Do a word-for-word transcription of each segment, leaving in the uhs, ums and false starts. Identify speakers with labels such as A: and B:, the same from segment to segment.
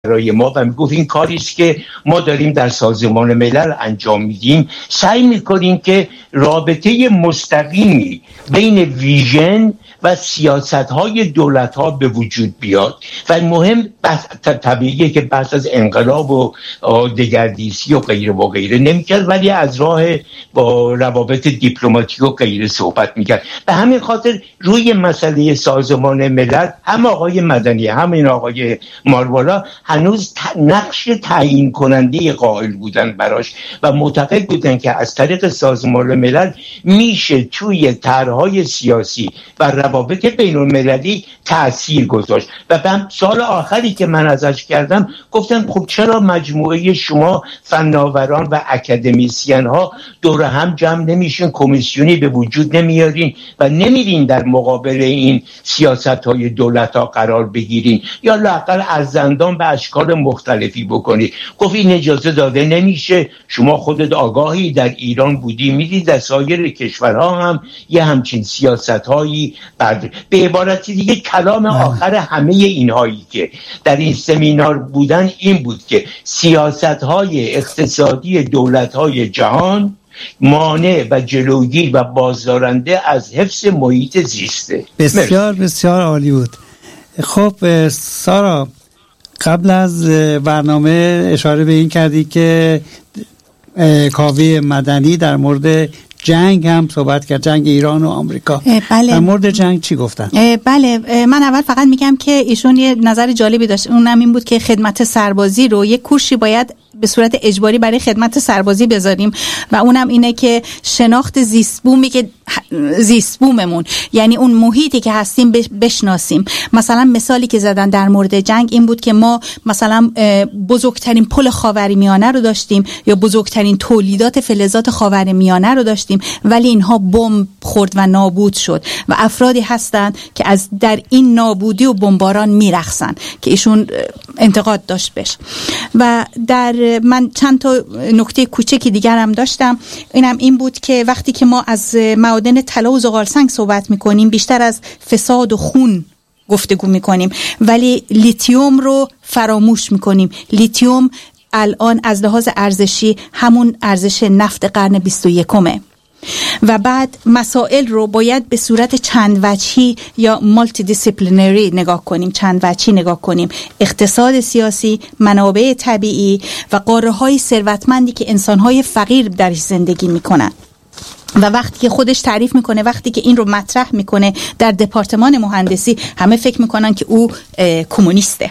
A: برای ما و میگفت این کاریست که ما داریم در سازمان ملل انجام میدیم. سعی میکنیم که رابطه مستقیمی بین ویژن و سیاست‌های دولت‌ها به وجود بیاد و مهم طبیعیه که بحث از انقلاب و دگردیسی و غیره و غیره نمی‌کرد، ولی از راه با روابط دیپلماتیک و غیره صحبت می‌کرد. به همین خاطر روی مسئله سازمان ملل هم آقای مدنی هم این آقای ماروالا هنوز نقش تعیین کننده قائل بودن براش و معتقد بودن که از طریق سازمان ملل میشه توی طرح‌های سیاسی و روابط بین المللی تأثیر گذاشت. و به سال آخری که من ازش کردم گفتم خب چرا مجموعه شما فناوران و اکادمیسین ها دور هم جمع نمیشین، کمیسیونی به وجود نمیارین و نمیرین در مقابل این سیاست های دولت ها قرار بگیرین یا لااقل از زندان به اشکال مختلفی بکنید. گفت این اجازه داده نمیشه، شما خودت آگاهی در ایران بودی، میدید در سایر کشورها هم یه همچین سیاست هایی بعد. به عبارتی دیگه کلام آخر همه اینهایی که در این سمینار بودن این بود که سیاست‌های اقتصادی دولت‌های جهان مانع و جلوگیر و بازدارنده از حفظ محیط زیسته.
B: بسیار بسیار عالی بود. خب سارا، قبل از برنامه اشاره به این کردی که کاوه مدنی در مورد جنگ هم صحبت کرد، جنگ ایران و آمریکا.
C: بله.
B: در مورد جنگ چی گفتن؟
C: بله، من اول فقط میگم که ایشون یه نظر جالبی داشت، اونم این بود که خدمت سربازی رو یک کورسی باید به صورت اجباری برای خدمت سربازی بذاریم و اونم اینه که شناخت زیستبومی که زیستبوممون، یعنی اون محیطی که هستیم بشناسیم. مثلا مثالی که زدن در مورد جنگ این بود که ما مثلا بزرگترین پل خاورمیانه رو داشتیم یا بزرگترین تولیدات فلزات خاورمیانه رو داشتیم، ولی اینها بمب خورد و نابود شد و افرادی هستن که از در این نابودی و بمباران میرقصن که ایشون انتقاد داشت بهش. و در من چند تا نکته کوچکی دیگر هم داشتم، اینم این بود که وقتی که ما از معادن طلا و زغال سنگ صحبت میکنیم بیشتر از فساد و خون گفتگو میکنیم، ولی لیتیوم رو فراموش میکنیم. لیتیوم الان از لحاظ ارزشی همون ارزش نفت قرن بیست و یکمه و بعد مسائل رو باید به صورت چند وجهی یا مالتی دیسیپلینری نگاه کنیم، چند وجهی نگاه کنیم: اقتصاد سیاسی، منابع طبیعی و قاره‌های ثروتمندی که انسان‌های فقیر درش زندگی میکنن. و وقتی که خودش تعریف میکنه، وقتی که این رو مطرح میکنه در دپارتمان مهندسی، همه فکر میکنن که او کمونیسته.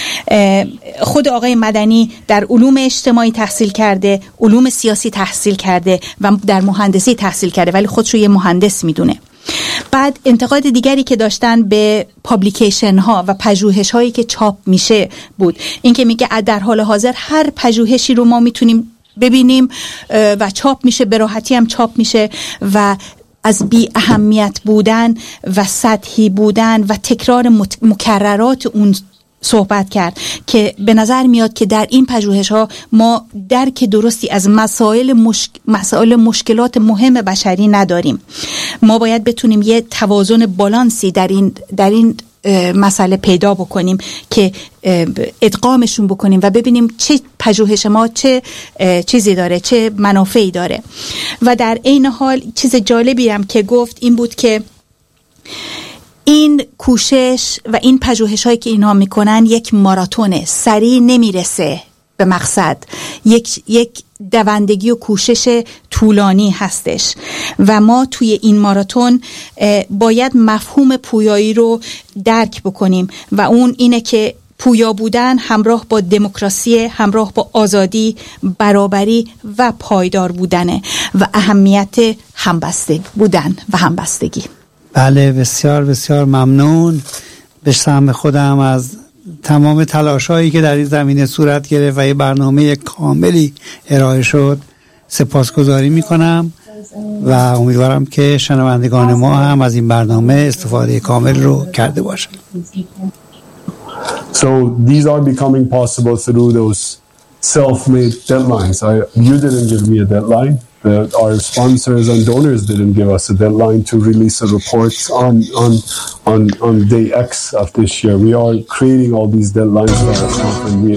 C: خود آقای مدنی در علوم اجتماعی تحصیل کرده، علوم سیاسی تحصیل کرده و در مهندسی تحصیل کرده، ولی خودشو یه مهندس میدونه. بعد انتقاد دیگری که داشتن به پابلیکیشن ها و پژوهش هایی که چاپ میشه بود این که میگه در حال حاضر هر پژوهشی رو ما میتونیم ببینیم و چاپ میشه، به راحتی هم چاپ میشه و از بی اهمیت بودن و سطحی بودن و تکرار مکررات اون صحبت کرد که به نظر میاد که در این پژوهش ها ما درک درستی از مسائل مشک... مسائل مشکلات مهم بشری نداریم. ما باید بتونیم یه توازن بالانسی در این در این مسئله پیدا بکنیم که ادغامشون بکنیم و ببینیم چه پژوهش ما چه چیزی داره، چه منافعی داره. و در عین حال چیز جالبی هم که گفت این بود که این کوشش و این پژوهش هایی که اینها میکنن یک ماراتونه، سریع نمیرسه به مقصد، یک یک دوندگی و کوشش طولانی هستش و ما توی این ماراتون باید مفهوم پویایی رو درک بکنیم و اون اینه که پویا بودن همراه با دموکراسی، همراه با آزادی، برابری و پایدار بودنه و اهمیت همبستگی بودن و همبستگی.
B: بله، بسیار بسیار ممنون به سهم خودم از تمام تلاشایی که در این زمینه صورت گرفت و یه برنامه کاملی ارائه شد. سپاسگزاری میکنم و امیدوارم که شنوندگان ما هم از این برنامه استفاده کامل رو کرده باشند.
D: So these are becoming possible through those self-made deadlines. I, you didn't give me a deadline. The, our sponsors and donors didn't give us a deadline to release a report on, on, on, on day X of this year. We are creating all these deadlines for ourselves, and we,